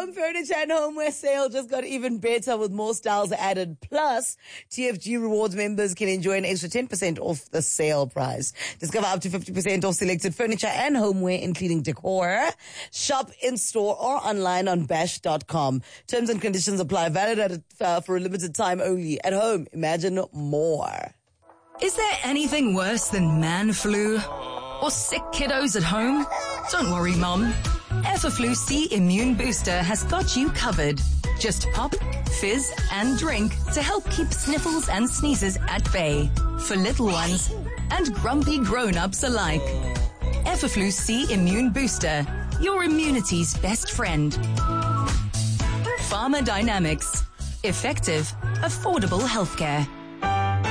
Home Furniture and Homeware sale just got even better with more styles added. Plus, TFG Rewards members can enjoy an extra 10% off the sale price. Discover up to 50% off selected furniture and homeware, including decor. Shop in-store or online on bash.com. Terms and conditions apply. Valid for a limited time only. At home, imagine more. Is there anything worse than man flu? Or sick kiddos at home? Don't worry, Mom. Everflu C Immune Booster has got you covered. Just pop, fizz, and drink to help keep sniffles and sneezes at bay for little ones and grumpy grown-ups alike. Everflu C Immune Booster, your immunity's best friend. Pharma Dynamics. Effective, affordable healthcare.